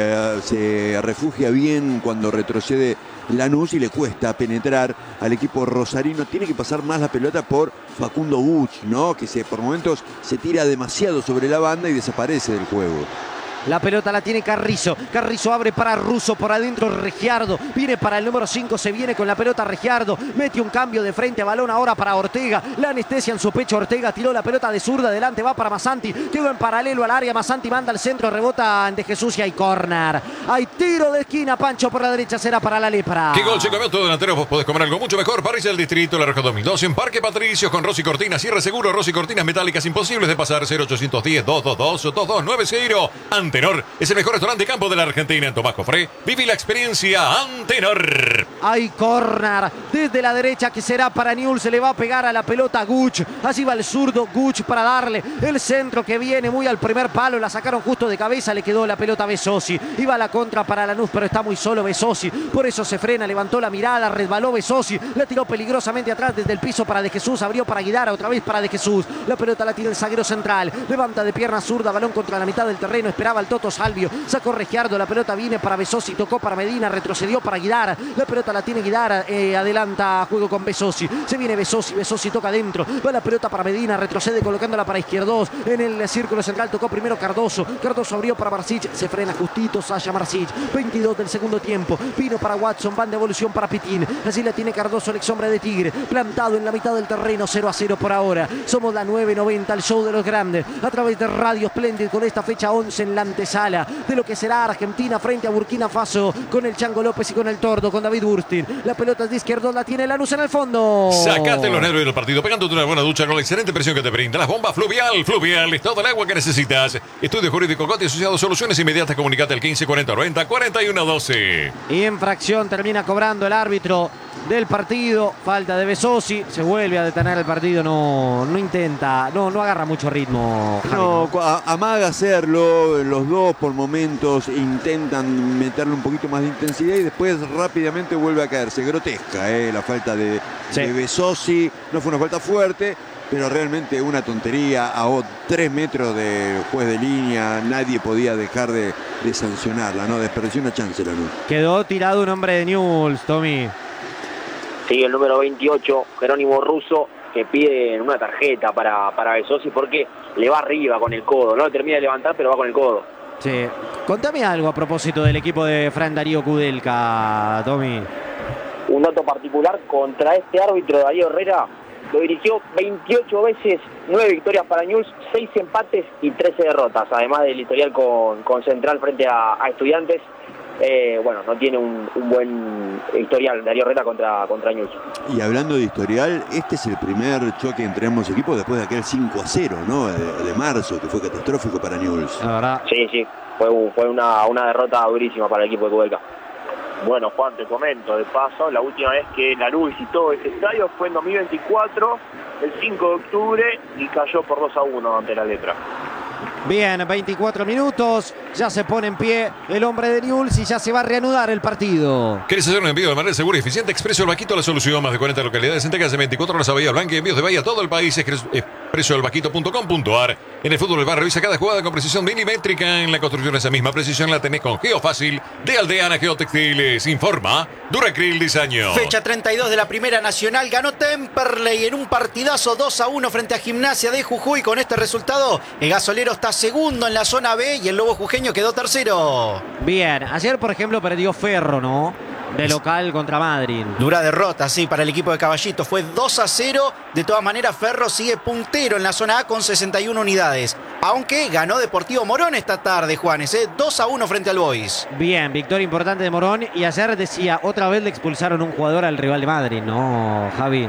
Se refugia bien cuando retrocede Lanús y le cuesta penetrar al equipo rosarino. Tiene que pasar más la pelota por Facundo Guch, ¿no? Que por momentos se tira demasiado sobre la banda y desaparece del juego. La pelota la tiene Carrizo. Carrizo abre para Russo. Por adentro Regiardo. Viene para el número 5. Se viene con la pelota Regiardo. Mete un cambio de frente. Balón ahora para Ortega. La anestesia en su pecho. Ortega tiró la pelota de zurda. Adelante va para Masanti. Quedó en paralelo al área. Masanti manda al centro. Rebota ante Jesús y hay córner. Hay tiro de esquina. Pancho por la derecha. Será para la Lepra. ¿Qué gol se comió todo delantero? Vos podés comer algo mucho mejor. Parrilla del Distrito, La Roja 2012. En Parque Patricios con Rosy Cortinas. Cierre seguro. Rosy Cortinas metálicas imposibles de pasar. 0810-222-2290. Antenor es el mejor restaurante de campo de la Argentina. En Tomás Cofré, viví la experiencia Antenor. Hay córner desde la derecha que será para Newell's. Se le va a pegar a la pelota Guch. Así va el zurdo Guch para darle el centro que viene muy al primer palo. La sacaron justo de cabeza. Le quedó la pelota a Besosi. Iba la contra para Lanús, pero está muy solo Besosi. Por eso se frena, levantó la mirada, resbaló Besosi. La tiró peligrosamente atrás desde el piso para De Jesús. Abrió para Guidara, otra vez para De Jesús. La pelota la tira el zaguero central. Levanta de pierna zurda, balón contra la mitad del terreno. Esperaba el Toto Salvio. Sacó Regiardo, la pelota viene para Besosi, tocó para Medina, retrocedió para Guidara. La pelota la tiene Guidara, adelanta juego con Besosi. Se viene Besosi, Besosi toca adentro. Va la pelota para Medina, retrocede colocándola para Izquierdos. En el círculo central tocó primero Cardoso. Cardoso abrió para Marsic, se frena justito Saya Marsic. 22 del segundo tiempo. Vino para Watson, van de evolución para Pitín. Así la tiene Cardoso, el ex hombre de Tigre. Plantado en la mitad del terreno, 0-0 por ahora. Somos la 990, el show de los grandes. A través de Radio Splendid con esta fecha 11 en la antesala de lo que será Argentina frente a Burkina Faso con el Chango López y con el Tordo, con David Burstin. La pelota es de Izquierdos, la tiene Lanús en el fondo. Sacate los nervios del partido pegándote una buena ducha con la excelente presión que te brinda las bombas Fluvial. Fluvial es todo el agua que necesitas. Estudio Jurídico Coti asociado, soluciones inmediatas. Comunicate al 154090-4112. Infracción termina cobrando el árbitro del partido. Falta de Besosi. Se vuelve a detener el partido. No intenta, no agarra mucho ritmo, Javi. No, amaga hacerlo. Los dos por momentos intentan meterle un poquito más de intensidad y después rápidamente vuelve a caerse. Grotesca, la falta de Besosi. No fue una falta fuerte, pero realmente una tontería. A 3 metros del juez de línea, nadie podía dejar de sancionarla, ¿no? Desperdició una chance la luz. Quedó tirado un hombre de Newell's, Tommy. Sí, el número 28, Jerónimo Russo, que pide una tarjeta para Besosi porque le va arriba con el codo. No lo termina de levantar, pero va con el codo. Sí. Contame algo a propósito del equipo de Fran Darío Kudelka, Tommy. Un dato particular contra este árbitro, Darío Herrera, lo dirigió 28 veces, 9 victorias para Newell's, 6 empates y 13 derrotas, además del historial con Central frente a Estudiantes. bueno, no tiene un buen historial Darío Herrera contra Newell's. Y hablando de historial, este es el primer choque entre ambos equipos después de aquel 5-0, ¿no? De marzo, que fue catastrófico para Newell's. La verdad. Sí, fue una derrota durísima para el equipo de Kudelka. Bueno, Juan, te comento, de paso, la última vez que Lanús visitó ese estadio fue en 2024, el 5 de octubre, y cayó por 2-1 ante la Letra. Bien, 24 minutos, ya se pone en pie el hombre de Newell's y ya se va a reanudar el partido. ¿Querés hacer un envío de manera segura y eficiente? Expreso El Vaquito, la solución. Más de 40 localidades entregas de 24 horas a Bahía Blanca y envíos de Bahía a todo el país. expresoelvaquito.com.ar. En el fútbol el bar revisa cada jugada con precisión milimétrica. En la construcción esa misma precisión la tenés con Geofácil de Aldeana Geotextiles. Informa Duracril Diseño. Fecha 32 de la Primera Nacional. Ganó Temperley en un partidazo 2-1 frente a Gimnasia de Jujuy. Con este resultado, el gasolero está segundo en la zona B y el Lobo Jujeño quedó tercero. Bien, ayer por ejemplo perdió Ferro, ¿no? De local contra Madrid. Dura derrota, sí, para el equipo de Caballito. Fue 2-0. De todas maneras, Ferro sigue puntero en la zona A con 61 unidades. Aunque ganó Deportivo Morón esta tarde, Juanes, 2-1 frente al Boys. Bien, victoria importante de Morón. Y ayer decía, otra vez le expulsaron un jugador al rival de Madrid, ¿no, Javi?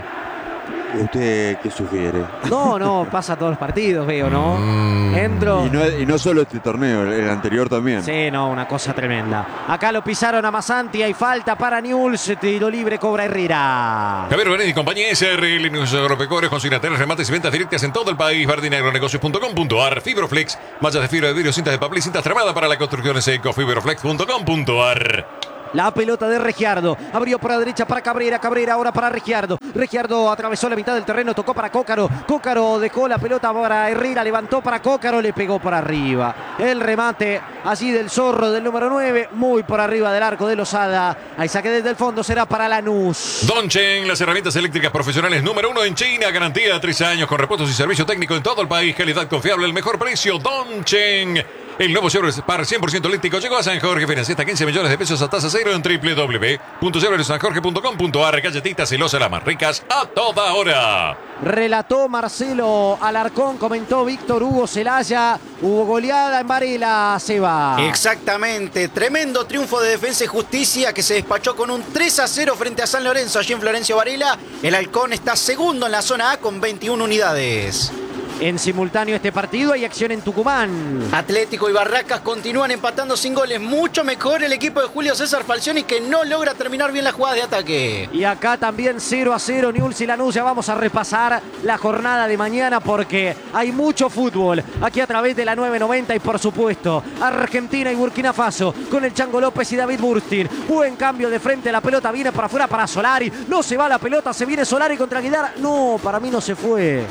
¿Usted qué sugiere? No, pasa todos los partidos, veo, ¿no? Entro. Y no solo este torneo, el anterior también. Sí, no, una cosa tremenda. Acá lo pisaron a Masanti, hay falta para Newell's, tiro libre, cobra Herrera. Javier Benet y compañía SRL, Negocios Agropecuarios, consignatarios, remates y ventas directas en todo el país. Bardinagronegocios.com.ar. Fibroflex, mallas de fibra de vidrio, cintas de papel y cintas tramadas para la construcción en seco. Fibroflex.com.ar. La pelota de Regiardo. Abrió por la derecha para Cabrera. Cabrera ahora para Regiardo. Regiardo atravesó la mitad del terreno. Tocó para Cócaro. Cócaro dejó la pelota para Herrera. Levantó para Cócaro. Le pegó por arriba. El remate así del Zorro del número 9. Muy por arriba del arco de Lozada. Ahí saque desde el fondo. Será para Lanús. Dongchen, las herramientas eléctricas profesionales número 1 en China. Garantía de 3 años con repuestos y servicio técnico en todo el país. Calidad confiable, el mejor precio. Dongchen. El nuevo Chevrolet Spark 100% eléctrico llegó a San Jorge. Financia hasta 15 millones de pesos a tasa cero en www.chevroletsanjorge.com.ar. Galletitas celosas, las más ricas a toda hora. Relató Marcelo Alarcón, comentó Víctor Hugo Celaya. Hubo goleada en Varela, Seba. Exactamente, tremendo triunfo de Defensa y Justicia que se despachó con un 3-0 frente a San Lorenzo, allí en Florencio Varela. El Halcón está segundo en la zona A con 21 unidades. En simultáneo este partido hay acción en Tucumán. Atlético y Barracas continúan empatando sin goles. Mucho mejor el equipo de Julio César Falcioni, que no logra terminar bien las jugadas de ataque. Y acá también 0-0 Newell's y Lanús. Ya vamos a repasar la jornada de mañana porque hay mucho fútbol aquí a través de la 990 y por supuesto Argentina y Burkina Faso con el Chango López y David Burstin. Buen cambio de frente, la pelota viene para afuera para Solari. No se va la pelota, se viene Solari contra Aguilar. No, para mí no se fue.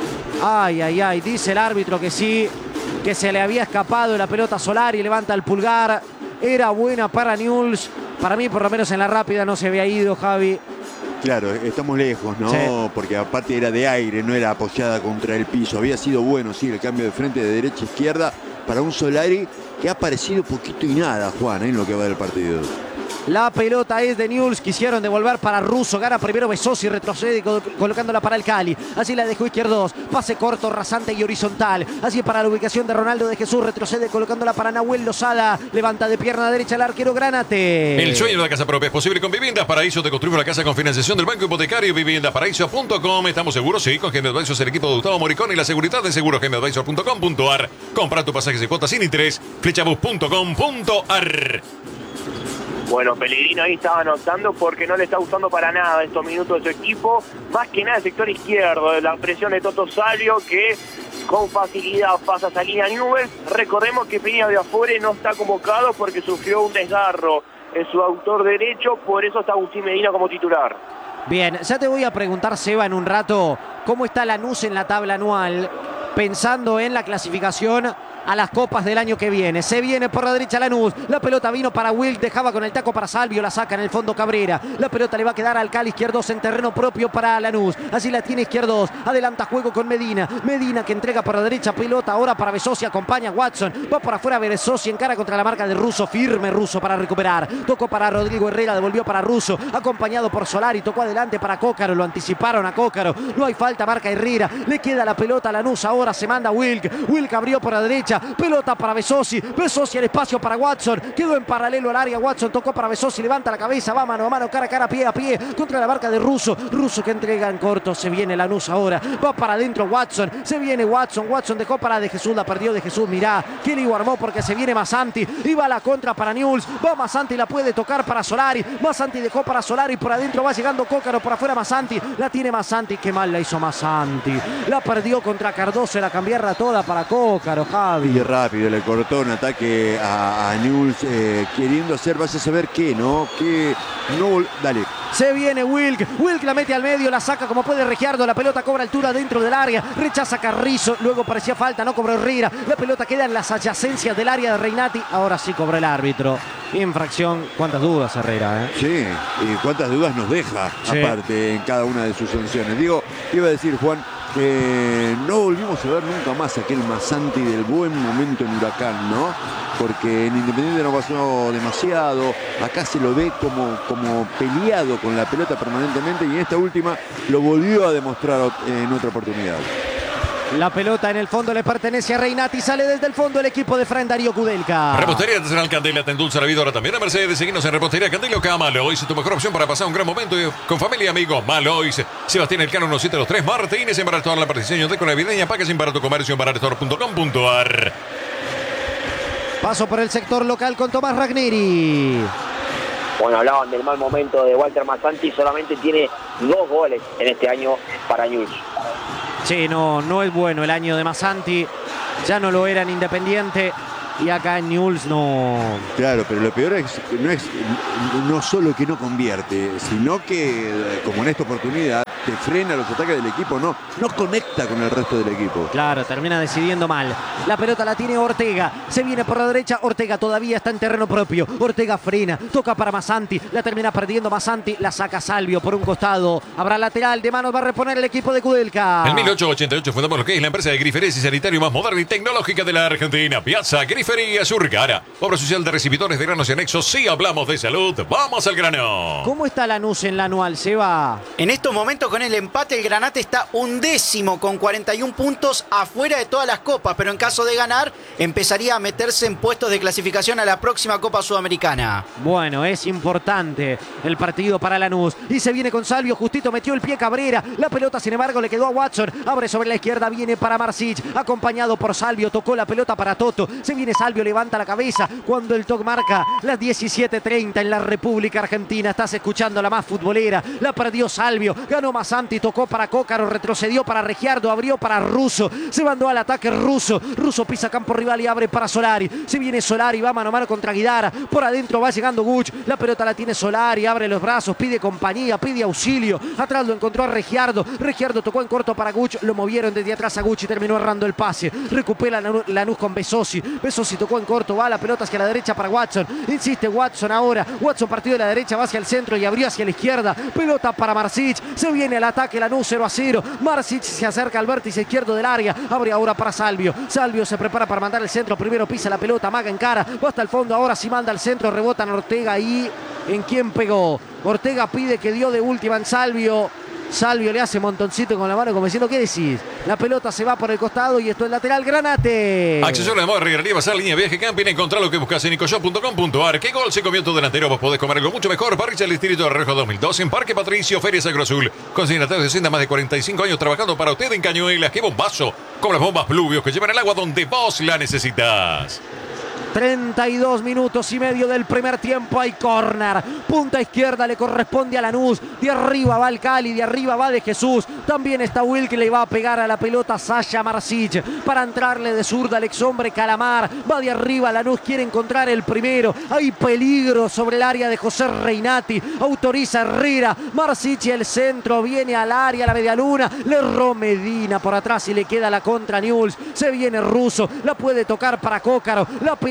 Ay, dice el árbitro que sí, que se le había escapado la pelota a Solari, levanta el pulgar. Era buena para Newell's. Para mí, por lo menos en la rápida, no se había ido, Javi. Claro, estamos lejos, ¿no? Sí. Porque aparte era de aire, no era apoyada contra el piso. Había sido bueno, sí, el cambio de frente de derecha a izquierda para un Solari que ha aparecido poquito y nada, Juan, en lo que va del partido. La pelota es de Newell's, quisieron devolver para Russo, gana primero Besosi, retrocede colocándola para el Cali, así la dejó izquierdos, pase corto, rasante y horizontal, así para la ubicación de Ronaldo de Jesús, retrocede colocándola para Nahuel Lozada, levanta de pierna derecha el arquero Granate. El sueño de la casa propia es posible con Viviendas Paraíso. Te construimos la casa con financiación del Banco Hipotecario. Viviendaparaíso.com. Estamos seguros, sí, con Genial Advisors, el equipo de Gustavo Moricón y la seguridad de seguros genialadvisor.com.ar. Compra tu pasajes y cuotas sin interés, flechabus.com.ar. Bueno, Pellegrino ahí estaba anotando porque no le está gustando para nada estos minutos de su equipo, más que nada el sector izquierdo, de la presión de Toto Salvio, que con facilidad pasa a salir a Newell's. Recordemos que Peña de Afore no está convocado porque sufrió un desgarro en su autor derecho, por eso está Agustín Medina como titular. Bien, ya te voy a preguntar, Seba, en un rato, ¿cómo está Lanús en la tabla anual? Pensando en la clasificación a las copas del año que viene. Se viene por la derecha Lanús. La pelota vino para Wilk. Dejaba con el taco para Salvio. La saca en el fondo Cabrera. La pelota le va a quedar al Cali Izquierdos en terreno propio para Lanús. Así la tiene Izquierdos. Adelanta juego con Medina. Medina que entrega por la derecha. Pelota ahora para Besosi. Acompaña a Watson. Va por afuera Besosi. Encara contra la marca de Russo. Firme Russo para recuperar. Tocó para Rodrigo Herrera. Devolvió para Russo. Acompañado por Solari. Tocó adelante para Cócaro. Lo anticiparon a Cócaro. No hay falta. Marca Herrera. Le queda la pelota a Lanús. Ahora se manda Wilk. Wilk abrió por la derecha. derecha, pelota para Besosi, Besosi al espacio para Watson, quedó en paralelo al área, Watson tocó para Besosi, levanta la cabeza, va mano a mano, cara a cara, pie a pie, contra la marca de Russo que entrega en corto, se viene Lanús ahora, va para adentro Watson, se viene Watson dejó para De Jesús, la perdió De Jesús, mirá, que lío armó porque se viene Massanti, y va la contra para Newell's, va Massanti, la puede tocar para Solari, Massanti dejó para Solari, por adentro va llegando Cócaro, por afuera Massanti, la tiene Massanti, qué mal la hizo Massanti, la perdió contra Cardoso, la cambiarla toda para Cócaro, Javi. Y rápido le cortó un ataque a Newell's, queriendo hacer, vas a saber qué, ¿no? Que no, dale. Se viene Wilk la mete al medio, la saca como puede Regiardo, la pelota cobra altura dentro del área, rechaza Carrizo, luego parecía falta, no cobró Herrera, la pelota queda en las adyacencias del área de Reinati, ahora sí cobró el árbitro. Infracción, cuántas dudas Herrera, ¿eh? Sí, y cuántas dudas nos deja, sí, aparte en cada una de sus sanciones. Digo, iba a decir Juan, no volvimos a ver nunca más aquel Massanti del buen momento en Huracán, ¿no? Porque en Independiente no pasó demasiado, acá se lo ve como peleado con la pelota permanentemente y en esta última lo volvió a demostrar en otra oportunidad. La pelota en el fondo le pertenece a Reinati, sale desde el fondo el equipo de Fran Darío Kudelka. Repostería Artesanal Candela te endulza la vida ahora también a Mercedes. Seguinos en Repostería Candela o Malois, tu mejor opción para pasar un gran momento con familia y amigos. Malois, Sebastián Elcano 173 Martínez, en Barator la participación de con evidencia, paga para tu comercio en barator.com.ar. Paso por el sector local con Tomás Ragneri. Bueno, hablaban del mal momento de Walter Massanti, solamente tiene 2 goles en este año para Newell's. Sí, no es bueno el año de Massanti, ya no lo era en Independiente y acá en Newell's no. Claro, pero lo peor es no solo que no convierte, sino que como en esta oportunidad te frena los ataques del equipo, no conecta con el resto del equipo. Claro, termina decidiendo mal. La pelota la tiene Ortega, se viene por la derecha, Ortega todavía está en terreno propio, Ortega frena, toca para Massanti, la termina perdiendo Massanti, la saca Salvio por un costado, habrá lateral de manos, va a reponer el equipo de Kudelka. En 1888 fundamos lo que es la empresa de griferías y sanitario más moderna y tecnológica de la Argentina, Piazza Griferías Urgara, obra social de recibidores de granos y anexos. Si hablamos de salud, vamos al grano. ¿Cómo está Lanús en la anual, Seba? En estos momentos con el empate el Granate está 11º con 41 puntos afuera de todas las copas, pero en caso de ganar empezaría a meterse en puestos de clasificación a la próxima Copa Sudamericana. Bueno, es importante el partido para Lanús y se viene con Salvio, justito metió el pie Cabrera, la pelota sin embargo le quedó a Watson, abre sobre la izquierda, viene para Marsic, acompañado por Salvio, tocó la pelota para Toto, se viene Salvio, levanta la cabeza cuando el toque marca las 17:30 en la República Argentina. Estás escuchando la más futbolera, la perdió Salvio, ganó Massanti, tocó para Cócaro, retrocedió para Regiardo, abrió para Russo, se mandó al ataque Russo pisa campo rival y abre para Solari, se viene Solari, va mano a mano contra Guidara, por adentro va llegando Guch, la pelota la tiene Solari, abre los brazos, pide compañía, pide auxilio, atrás lo encontró a Regiardo tocó en corto para Guch, lo movieron desde atrás a Guch y terminó errando el pase, recupera Lanús con Besosi tocó en corto, va la pelota hacia la derecha para Watson, insiste Watson ahora, Watson partió de la derecha, va hacia el centro y abrió hacia la izquierda, pelota para Marsic, se viene al ataque Lanús 0-0, Marsic se acerca al vértice izquierdo del área, abre ahora para Salvio se prepara para mandar el centro, primero pisa la pelota, amaga en cara, va hasta el fondo, ahora sí manda al centro, rebotan Ortega y ¿en quién pegó? Ortega pide que dio de última en Salvio le hace montoncito con la mano como diciendo, ¿qué decís? La pelota se va por el costado y esto es lateral Granate. Accesorios de moda, reguería, basar, línea, viaje, camping, encontrar lo que buscas en nicoshop.com.ar. ¿Qué gol se comió tu delantero? Vos podés comer algo mucho mejor. Parrilla del Distrito de Rejo 2002 en Parque Patricio, Ferias Agroazul. Consignatados de Senda, más de 45 años trabajando para usted en Cañuelas. ¡Qué bombazo! Con las bombas Pluvios que llevan el agua donde vos la necesitas. 32 minutos y medio del primer tiempo, hay córner, punta izquierda le corresponde a Lanús, de arriba va el Cali, de arriba va De Jesús, también está Will que le va a pegar a la pelota Sasha Marsic, para entrarle de zurda al exhombre Calamar, va de arriba Lanús, quiere encontrar el primero, hay peligro sobre el área de José Reinati, autoriza Herrera, Marsic y el centro, viene al área, la media luna, le erró Medina por atrás y le queda la contra Newell's, se viene Russo, la puede tocar para Cócaro, la pelota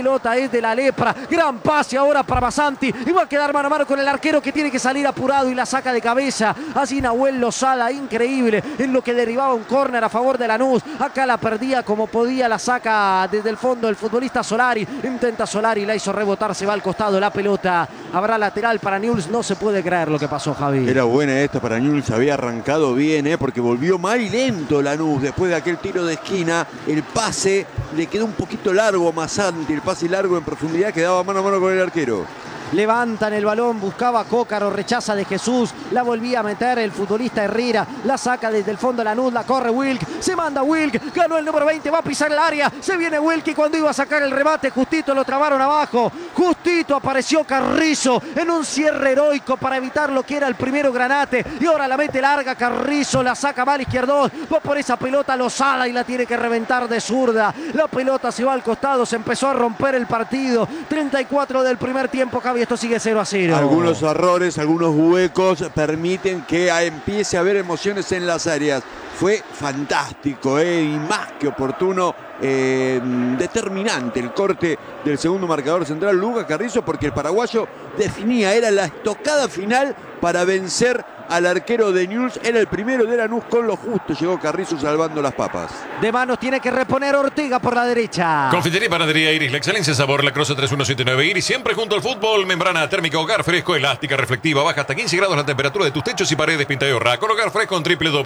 pelota es de la Lepra. Gran pase ahora para Masanti. Y va a quedar mano a mano con el arquero que tiene que salir apurado y la saca de cabeza. Así Nahuel Lozada, increíble en lo que derivaba un córner a favor de Lanús. Acá la perdía como podía, la saca desde el fondo el futbolista Solari. Intenta Solari, la hizo rebotar, se va al costado la pelota. Habrá lateral para Newell's. No se puede creer lo que pasó, Javi. Era buena esta para Newell's, había arrancado bien, porque volvió mal y lento Lanús. Después de aquel tiro de esquina, el pase le quedó un poquito largo a Masanti. El pase largo en profundidad quedaba mano a mano con el arquero. Levantan el balón, buscaba Cócaro, rechaza de Jesús, la volvía a meter el futbolista Herrera, la saca desde el fondo Lanús, la corre Wilk, se manda Wilk, ganó el número 20, va a pisar el área, se viene Wilk y cuando iba a sacar el remate, justito lo trabaron abajo, justito apareció Carrizo en un cierre heroico para evitar lo que era el primero Granate y ahora la mete larga Carrizo, la saca mal izquierdo, va por esa pelota Lozada y la tiene que reventar de zurda, la pelota se va al costado, se empezó a romper el partido, 34 del primer tiempo, Javi. Esto sigue 0-0. Algunos errores, algunos huecos permiten que empiece a haber emociones en las áreas. Fue fantástico y más que oportuno, determinante el corte del segundo marcador central, Lucas Carrizo, porque el paraguayo definía, era la estocada final para vencer al arquero de Newell's. Era el primero de Lanús con lo justo. Llegó Carrizo salvando las papas. De manos tiene que reponer Ortega por la derecha. Confitería y panadería Iris, la excelencia sabor, la Croce 3179 Iris, siempre junto al fútbol. Membrana térmica, hogar fresco, elástica, reflectiva, baja hasta 15 grados la temperatura de tus techos y paredes, pinta y ahorra. Con hogar fresco en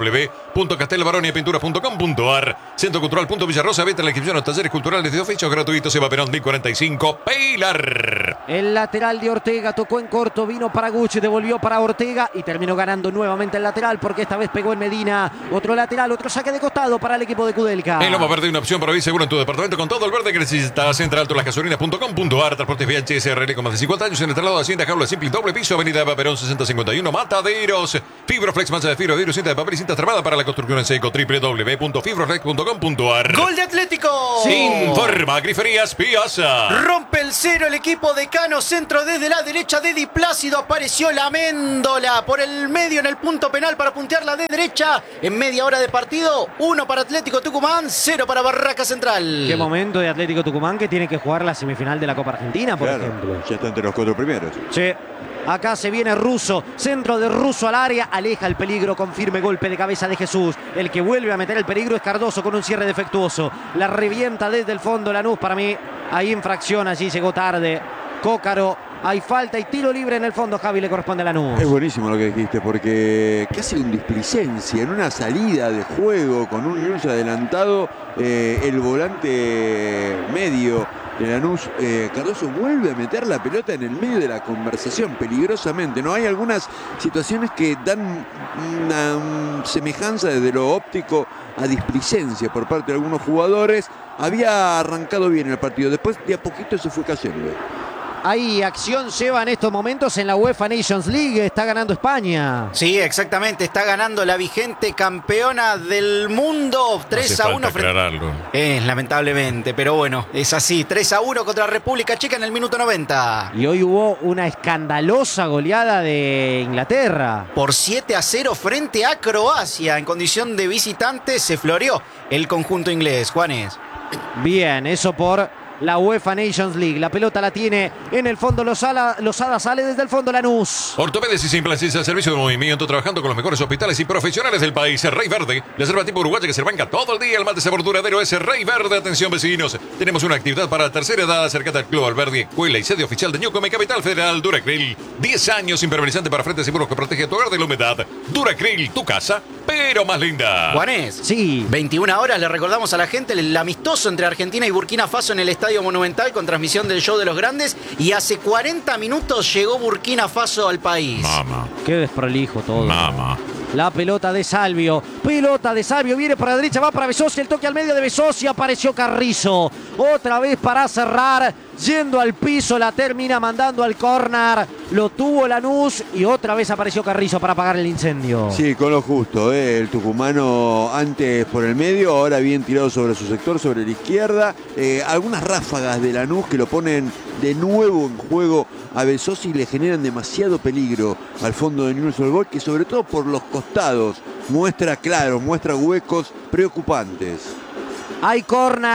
www.castelbaroniapintura.com.ar. Centro Cultural Villarrosa, vete a la inscripción a los talleres culturales de oficios gratuitos. Eva Perón 1045, Pilar. El lateral de Ortega tocó en corto, vino para Gucci, devolvió para Ortega y terminó ganando nuevamente el lateral porque esta vez pegó en Medina. Otro lateral, otro saque de costado para el equipo de Kudelka. En Loma Verde, una opción para vivir seguro en tu departamento con todo el verde que necesitas. Entra altolasgasolinas.com.ar. Transportes VH SRL con más de 50 años en el traslado de Hacienda, jaula simple y doble piso, avenida Eva Perón 6051, Mataderos. Fibroflex, masa de fibra, vidrio, cinta de papel y cinta trabada para la construcción en seco. www.fibroflex.com.ar. ¡Gol de Atlético! Informa Griferías Piazza. Rompe el cero el equipo de Cano, centro desde la derecha de Di Plácido, apareció la Méndola por el medio en el punto penal para puntearla de derecha en media hora de partido. 1 para Atlético Tucumán, 0 para Barraca Central. Qué momento de Atlético Tucumán que tiene que jugar la semifinal de la Copa Argentina, por ejemplo. Ya está entre los 4 primeros. Sí. Acá se viene Russo, centro de Russo al área, aleja el peligro con firme golpe de cabeza de Jesús. El que vuelve a meter el peligro es Cardoso con un cierre defectuoso. La revienta desde el fondo Lanús, para mí hay infracción, allí llegó tarde Cócaro. Hay falta y tiro libre en el fondo, Javi, le corresponde a Lanús. Es buenísimo lo que dijiste, porque casi con displicencia, en una salida de juego, con un Newell's adelantado, el volante medio de Lanús, Cardoso vuelve a meter la pelota en el medio de la conversación, peligrosamente. No hay algunas situaciones que dan una semejanza desde lo óptico a displicencia por parte de algunos jugadores. Había arrancado bien el partido, después de a poquito se fue cayendo. Hay acción, lleva en estos momentos en la UEFA Nations League. Está ganando España. Sí, exactamente. Está ganando la vigente campeona del mundo. 3-1. Lamentablemente, pero bueno, es así. 3-1 contra la República Checa en el minuto 90. Y hoy hubo una escandalosa goleada de Inglaterra. Por 7-0 frente a Croacia. En condición de visitante se floreó el conjunto inglés. Juanes. Bien, eso por la UEFA Nations League. La pelota la tiene en el fondo Lozada, sale desde el fondo Lanús. Ortopedes y implantes al servicio de movimiento, trabajando con los mejores hospitales y profesionales del país. Rey Verde, la selva tipo uruguaya que se banca todo el día. El más de sabor duradero es Rey Verde. Atención vecinos, tenemos una actividad para la tercera edad. Acércate al Club Alberdi, escuela y sede oficial de Ñucome, Capital Federal. Duracril, 10 años impermeabilizante para frentes seguros que protege tu hogar de la humedad. Duracril, tu casa, pero más linda. Juanes. Sí. 21 horas, le recordamos a la gente el amistoso entre Argentina y Burkina Faso en el Estadio Monumental con transmisión del Show de los Grandes, y hace 40 minutos llegó Burkina Faso al país. Mamá. Qué desprolijo todo. Mamá. La pelota de Salvio. Pelota de Salvio. Viene para la derecha. Va para Besosi. El toque al medio de Besosi. Apareció Carrizo. Otra vez para cerrar. Yendo al piso. La termina mandando al córner. Lo tuvo Lanús. Y otra vez apareció Carrizo para apagar el incendio. Sí, con lo justo. El tucumano antes por el medio. Ahora bien tirado sobre su sector. Sobre la izquierda. Algunas ráfagas de Lanús que lo ponen de nuevo en juego a Besosi y le generan demasiado peligro al fondo de Newell's Old Boys, que sobre todo por los costados muestra huecos preocupantes. Hay córner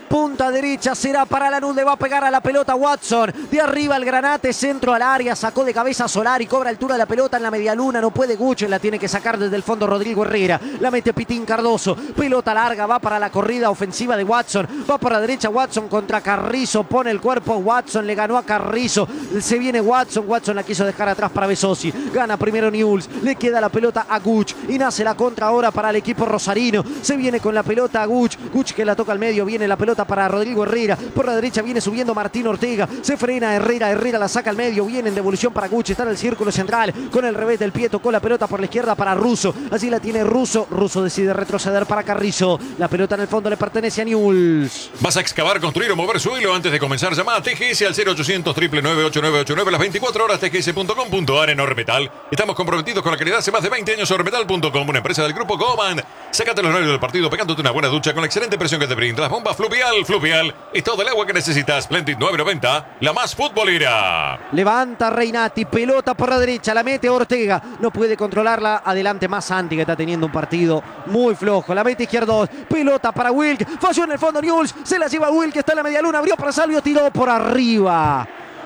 Punta derecha será para Lanús, le va a pegar a la pelota Watson. De arriba el Granate, centro al área, sacó de cabeza Solari, cobra altura de la pelota en la medialuna, no puede Guch, la tiene que sacar desde el fondo Rodrigo Herrera. La mete Pitín Cardoso, pelota larga, va para la corrida ofensiva de Watson. Va por la derecha Watson contra Carrizo, pone el cuerpo Watson, le ganó a Carrizo. Se viene Watson la quiso dejar atrás para Besosi. Gana primero Newell's, le queda la pelota a Guch y nace la contra ahora para el equipo rosarino. Se viene con la pelota a Guch que la toca al medio, viene la pelota para Rodrigo Herrera, por la derecha viene subiendo Martín Ortega, se frena Herrera la saca al medio, viene en devolución para Guch, está en el círculo central, con el revés del pie, tocó la pelota por la izquierda para Russo, así la tiene Russo decide retroceder para Carrizo, la pelota en el fondo le pertenece a Newell's. ¿Vas a excavar, construir o mover suelo? Antes de comenzar, llama a TGS al 0800 999 las 24 horas, tgs.com.ar. en Ormetal. Estamos comprometidos con la calidad hace más de 20 años. Ormetal.com, una empresa del grupo Goman. Sácate los nervios del partido pegándote una buena ducha con la excelente presión que te brinda las bombas Fluvial. Fluvial es todo el agua que necesitas. Splendid 990, la más futbolera. Levanta Reinati, pelota por la derecha, la mete Ortega, no puede controlarla, adelante más Santi, que está teniendo un partido muy flojo, la mete Izquierdos, pelota para Wilk, falló en el fondo Newell's, se la lleva Wilk, está en la medialuna, abrió para Salvio, tiró por arriba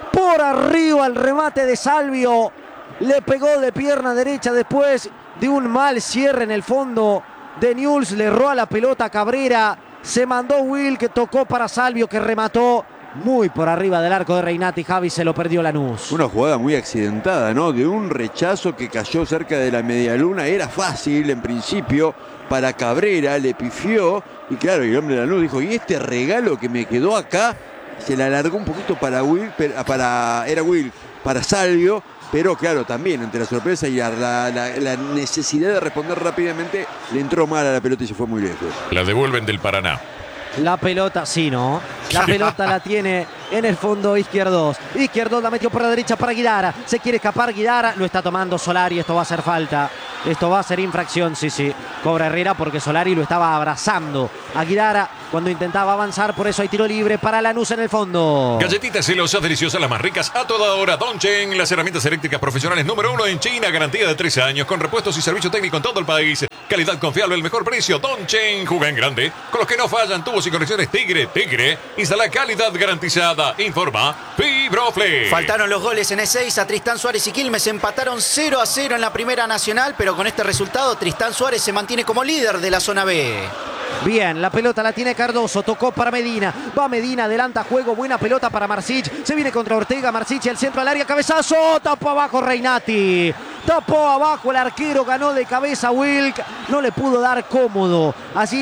el remate de Salvio, le pegó de pierna derecha después de un mal cierre en el fondo de Newell's, le erró a la pelota Cabrera, se mandó Wilk, que tocó para Salvio, que remató muy por arriba del arco de Reinati. Javi, se lo perdió Lanús. Una jugada muy accidentada, ¿no? De un rechazo que cayó cerca de la medialuna. Era fácil en principio para Cabrera, le pifió. Y claro, el hombre de Lanús dijo, y este regalo que me quedó acá, se le alargó un poquito para Will, para Salvio. Pero claro, también ante la sorpresa y la necesidad de responder rápidamente, le entró mal a la pelota y se fue muy lejos. La devuelven del Paraná. La pelota, sí, ¿no? La pelota la tiene en el fondo Izquierdos. Izquierdos la metió por la derecha para Guidara. Se quiere escapar Guidara. Lo está tomando Solari. Esto va a ser falta. Esto va a ser infracción, sí. Cobra Herrera porque Solari lo estaba abrazando a Guidara cuando intentaba avanzar. Por eso hay tiro libre para Lanús en el fondo. Galletitas celosas, deliciosas, las más ricas a toda hora. Dongchen, las herramientas eléctricas profesionales número 1 en China. Garantía de 13 años con repuestos y servicio técnico en todo el país. Calidad confiable, el mejor precio. Dongchen, juega en grande. Con los que no fallan, tubos y conexiones Tigre. Instala calidad garantizada. Informa Fibroflex. Faltaron los goles en E6. A Tristán Suárez y Quilmes empataron 0-0 en la Primera Nacional, pero con este resultado Tristán Suárez se mantiene como líder de la zona B. Bien, la pelota la tiene Cardoso, tocó para Medina, va Medina, adelanta juego, buena pelota para Marsic, se viene contra Ortega, Marsic al centro al área, cabezazo, tapó abajo Reinati, tapó abajo el arquero, ganó de cabeza Wilk, no le pudo dar cómodo, así